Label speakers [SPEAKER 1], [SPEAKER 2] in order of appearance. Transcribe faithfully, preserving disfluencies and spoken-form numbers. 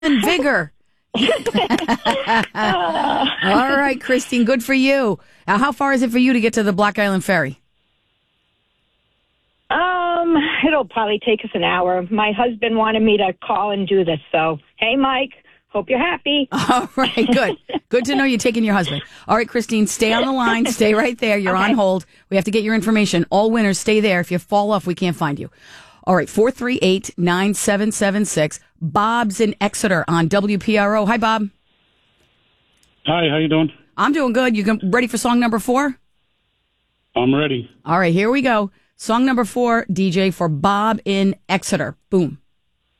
[SPEAKER 1] and vigor. All right, Christine, good for you. Now, how far is it for you to get to the Black Island Ferry?
[SPEAKER 2] Um, it'll probably take us an hour. My husband wanted me to call and do this, so hey, Mike, hope you're happy.
[SPEAKER 1] All right, good. Good to know you're taking your husband. All right, Christine, stay on the line. Stay right there. You're okay. On hold. We have to get your information. All winners, stay there. If you fall off, we can't find you. All right, four three eight, nine seven seven six. Bob's in Exeter on W P R O. Hi, Bob.
[SPEAKER 3] Hi, how you doing?
[SPEAKER 1] I'm doing good. You ready for song number four?
[SPEAKER 3] I'm ready.
[SPEAKER 1] All right, here we go. Song number four, D J, for Bob in Exeter. Boom.